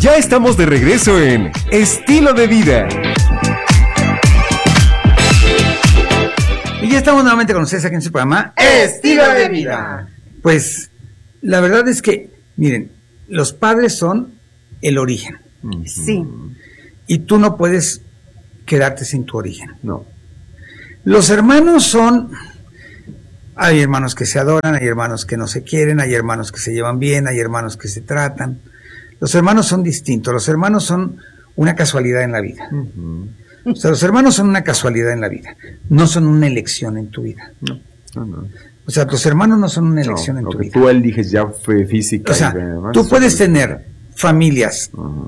Ya estamos de regreso en Estilo de Vida. Y ya estamos nuevamente con ustedes aquí en su programa Estilo de Vida. Pues la verdad es que, miren, los padres son el origen. Sí. Y tú no puedes quedarte sin tu origen. No. Los hermanos son... Hay hermanos que se adoran, hay hermanos que no se quieren, hay hermanos que se llevan bien, hay hermanos que se tratan. Los hermanos son distintos, los hermanos son una casualidad en la vida. O sea, los hermanos son una casualidad en la vida, no son una elección en tu vida. No. O sea, tus hermanos no son una elección en tu vida. Tú eliges ya fue física. O sea, demás, tú puedes tener familias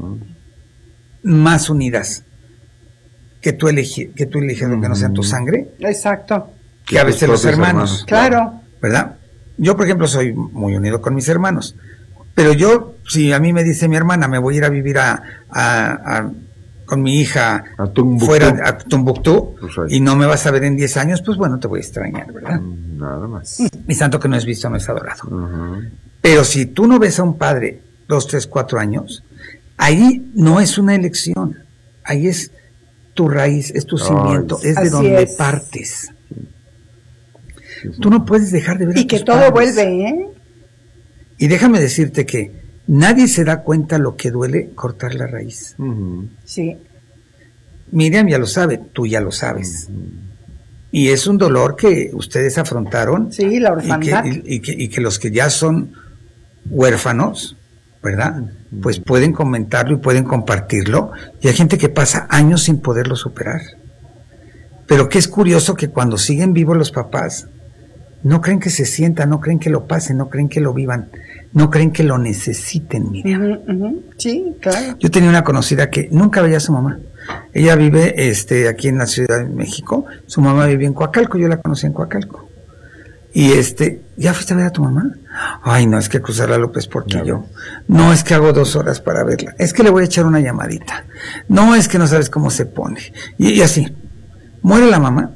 más unidas que tú eliges que no sean tu sangre. Exacto. Que a veces los hermanos. Claro. ¿Verdad? Yo, por ejemplo, soy muy unido con mis hermanos. Pero yo, si a mí me dice mi hermana, me voy a ir a vivir con mi hija fuera a Tombuctú, y no me vas a ver en 10 años, pues bueno, te voy a extrañar, ¿verdad? Nada más. Y tanto que no es visto, no es adorado. Pero si tú no ves a un padre 2, 3, 4 años, ahí no es una elección. Ahí es tu raíz, es tu cimiento, es de donde partes. Tú no puedes dejar de ver a tus padres. Y que todo vuelve, ¿eh? Y déjame decirte que nadie se da cuenta lo que duele cortar la raíz. Sí. Miriam ya lo sabe, tú ya lo sabes. Y es un dolor que ustedes afrontaron. Sí, la orfandad. Y que los que ya son huérfanos, ¿verdad? Pues pueden comentarlo y pueden compartirlo. Y hay gente que pasa años sin poderlo superar. Pero que es curioso que cuando siguen vivos los papás, no creen que se sientan, no creen que lo pasen, no creen que lo vivan, no creen que lo necesiten, Miriam. Sí, claro. Yo tenía una conocida que nunca veía a su mamá. Ella vive aquí en la Ciudad de México. Su mamá vive en Coacalco, yo la conocí en Coacalco. Y ¿ya fuiste a ver a tu mamá? Ay, no, es que cruzar la López Portillo. No, es que hago 2 horas para verla. Es que le voy a echar una llamadita. No, es que no sabes cómo se pone. Y así. Muere la mamá.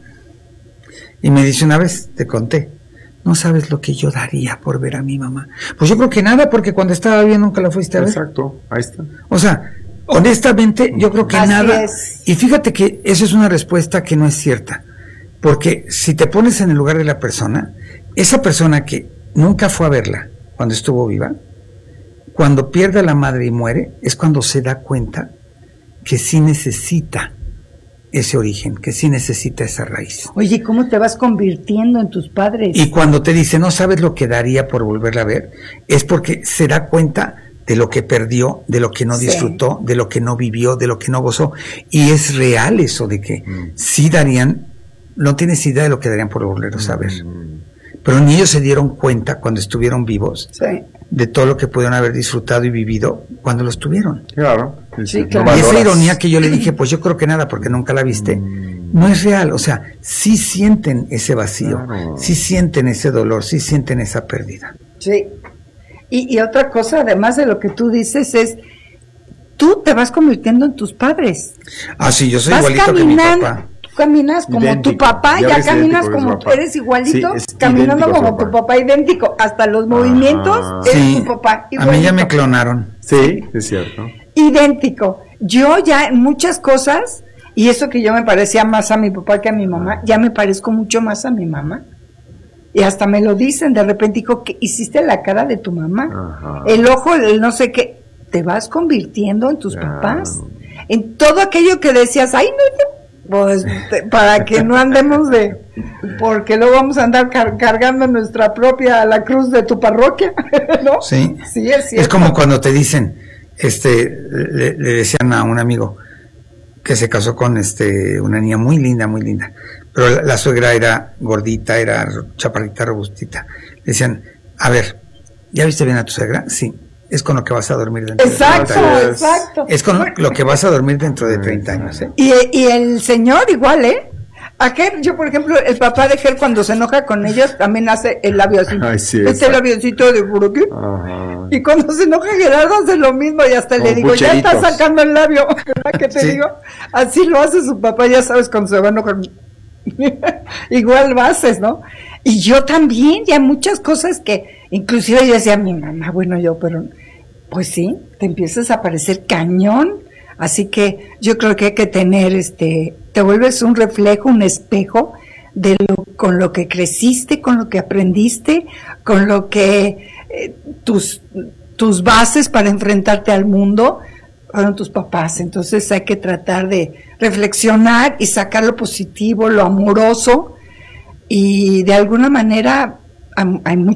Y me dice una vez, te conté, no sabes lo que yo daría por ver a mi mamá. Pues yo creo que nada, porque cuando estaba bien nunca la fuiste a ver. Exacto, ahí está. O sea, honestamente, yo creo que nada. Y fíjate que eso es una respuesta que no es cierta. Porque si te pones en el lugar de la persona, esa persona que nunca fue a verla cuando estuvo viva, cuando pierde a la madre y muere, es cuando se da cuenta que sí necesita ese origen, que sí necesita esa raíz. Oye, ¿cómo te vas convirtiendo en tus padres? Y cuando te dice, no sabes lo que daría por volverla a ver, es porque se da cuenta de lo que perdió, de lo que no disfrutó, de lo que no vivió, de lo que no gozó. Y es real eso de que sí darían, no tienes idea de lo que darían por volverlos a ver. Pero ni ellos se dieron cuenta cuando estuvieron vivos de todo lo que pudieron haber disfrutado y vivido cuando los tuvieron. Claro. Sí, claro. Y esa ironía que yo le dije, pues yo creo que nada, porque nunca la viste, no es real. O sea, sí sienten ese vacío, sí sienten ese dolor, sí sienten esa pérdida. Sí. Y otra cosa, además de lo que tú dices, es, tú te vas convirtiendo en tus padres. Ah, sí, yo soy igualito que mi papá. Caminas como idéntico. Tu papá, ya caminas como tú, eres igualito, caminando como tu papá, idéntico, hasta los movimientos, eres tu papá, igualito. A mí ya me clonaron. Sí, es cierto. Idéntico. Yo ya en muchas cosas, y eso que yo me parecía más a mi papá que a mi mamá, ya me parezco mucho más a mi mamá. Y hasta me lo dicen, de repente digo, que hiciste la cara de tu mamá, el ojo, el no sé qué, te vas convirtiendo en tus papás, en todo aquello que decías, ay, no, pues para que no andemos porque luego vamos a andar cargando nuestra propia, la cruz de tu parroquia, ¿no? Sí, sí, es cierto. Es como cuando te dicen, le decían a un amigo que se casó con una niña muy linda, pero la suegra era gordita, era chaparrita, robustita. Le decían, a ver, ¿ya viste bien a tu suegra? Sí. Es con lo que vas a dormir dentro de 30 años. Exacto. Es con lo que vas a dormir dentro de 30 años. Y el señor igual, Aquel, yo por ejemplo, el papá de Ger cuando se enoja con ellos también hace el labio así. Ay, sí, este labioncito de por aquí. Y cuando se enoja Gerardo hace lo mismo y hasta le digo, ya está sacando el labio, ¿verdad que te digo? Así lo hace su papá, ya sabes cuando se va a enojar. Igual lo haces, ¿no? Y yo también, ya muchas cosas que, inclusive yo decía a mi mamá, bueno, yo, pero Pues sí, te empiezas a parecer cañón. Así que yo creo que hay que tener, te vuelves un reflejo, un espejo de con lo que creciste, con lo que aprendiste, con lo que tus bases para enfrentarte al mundo fueron tus papás. Entonces hay que tratar de reflexionar y sacar lo positivo, lo amoroso, y de alguna manera hay